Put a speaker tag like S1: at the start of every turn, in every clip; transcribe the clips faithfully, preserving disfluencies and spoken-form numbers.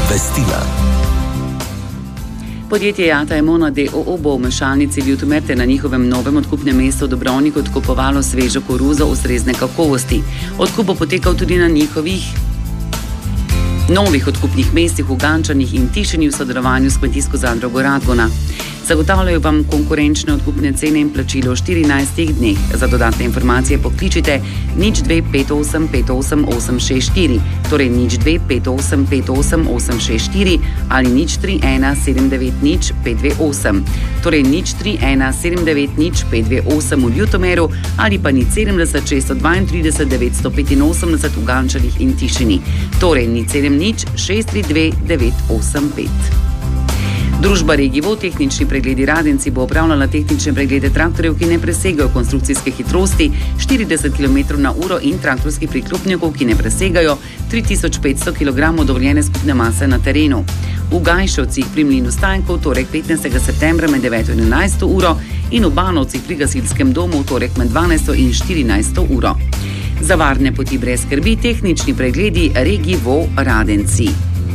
S1: Obvestila. Podjetje Jata Emona d o o bo v mešalnici Ljutomer ter na njihovem novem odkupnem mestu v Dobrovniku odkupovalo svežo koruzo ustrezne kakovosti. Odkup bo potekal tudi na njihovih novih odkupnih mestih v Gančanih in Tišini v sodelovanju s kmetijsko zadrugo Radgona. Zagotavljajo vam konkurenčne odkupne cene in plačilo v štirinajstih dneh. Za dodatne informacije pokličite nič dve pet osem pet osem osem šest štiri, torej nič dve pet osem pet osem osem šest štiri ali nič tri ena sedem devet nič pet dve osem, torej nič tri ena sedem devet nič pet dve osem v Ljutomeru ali pa nič sedemdeset šeststo dvaintrideset devetsto petinosemdeset v Gančanih in Tišini, torej nič sedem nič šest tri dve devet osem pet. Družba Regivo tehnični pregledi Radenci bo opravljala tehnične preglede traktorjev, ki ne presegajo konstrukcijske hitrosti štirideset kilometrov na uro in traktorskih priklopnikov, ki ne presegajo tri tisoč petsto kilogramov dovoljene skupne mase na terenu. V Gajšovcih pri Mlinu Stanjkov torek petnajstega septembra med deveto in enajsto uro in v Banovcih pri gasilskem domu torek med dvanajsto in štirinajsto uro. Za varne poti brez skrbi tehnični pregledi Regivo Radenci.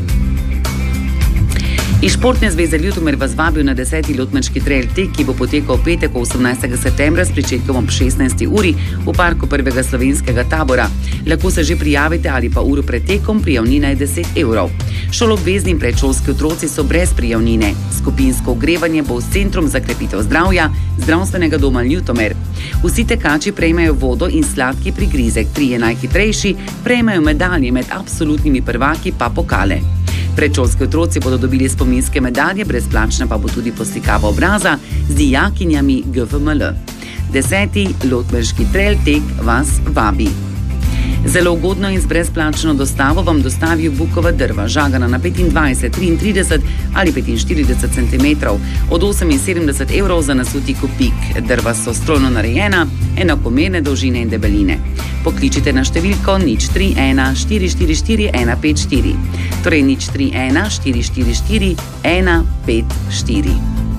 S1: Iz Športne zveze Ljutomer vas vabijo na deseti Lotmerški trail tek, ki bo potekal v petek osemnajstega septembra s pričetkom ob šestnajsti uri v parku prvega slovenskega tabora. Lahko se že prijavite ali pa uro pred tekom, prijavnina je deset evrov. Šoloobvezni in predšolski otroci so brez prijavnine. Skupinsko ogrevanje bo s Centrom za krepitev zdravja Zdravstvenega doma Ljutomer. Vsi tekači prejmejo vodo in sladki prigrizek, trije najhitrejši prejmejo medalje, med absolutnimi prvaki pa pokale. Predšolski otroci bodo dobili spominske medalje, brezplačna pa bo tudi poslikava obraza z dijakinjami G F M L. Deseti Lotmerški trail tek vas vabi. Zelo ugodno in z brezplačno dostavo vam dostavijo bukova drva, žagana na petindvajset, triintrideset ali petinštirideset centimetrov, od oseminsedemdeset evrov za nasuti kupik. Drva so strojno narejena, enakomerne dolžine in debeline. Pokličite na številko nič tri ena štiri štiri štiri ena pet štiri, torej nič tri ena štiri štiri štiri ena pet štiri.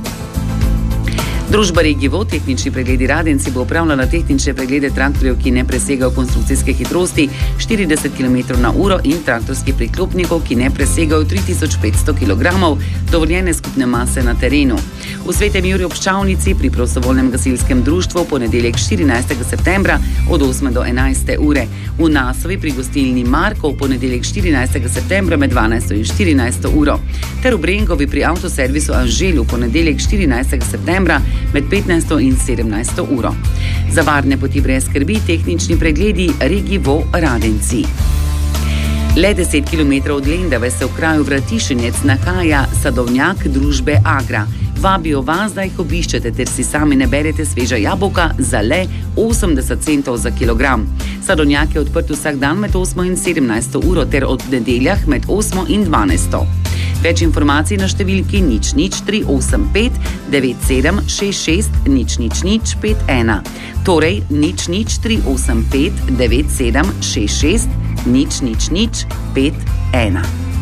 S1: Družba Regivo tehnični pregledi Radenci bo opravljala tehnične preglede traktorjev, ki ne presegajo konstrukcijske hitrosti štirideset kilometrov na uro in traktorskih priklopnikov, ki ne presegajo tri tisoč petsto kilogramov dovoljene skupne mase na terenu. V Svetem Juriju ob Ščavnici pri prostovoljnem gasilskem društvu v ponedeljek štirinajstega septembra od osme do enajste ure. V Nasovi pri gostilni Marko v ponedeljek štirinajstega septembra med dvanajsto in štirinajsto uro. Ter v Brengovi pri avtoservisu Anžel v ponedeljek štirinajstega septembra med petnajsto in sedemnajsto uro. Za varne poti brez skrbi tehnični pregledi Regivo Radenci. Le deset kilometrov od Lendave se v kraju Vratišenec nahaja sadovnjak družbe Agra. Vabijo vas, da jih obiščete ter si sami naberete sveža jabolka za le osemdeset centov za kilogram. Sadovnjak je odprt vsak dan med osmo in sedemnajsto uro ter od nedeljah med osmo in dvanajsto. Več informacij na številki nič nič tri osem pet devet sedem šest šest nič nič nič pet ena, torej nič nič tri osem pet devet sedem šest šest nič nič nič pet ena.